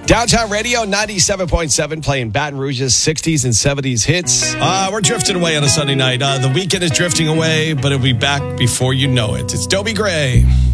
Downtown Radio 97.7 playing Baton Rouge's 60s and 70s hits. We're drifting away on a Sunday night. The weekend is drifting away, but it'll be back before you know it. It's Dobie Gray.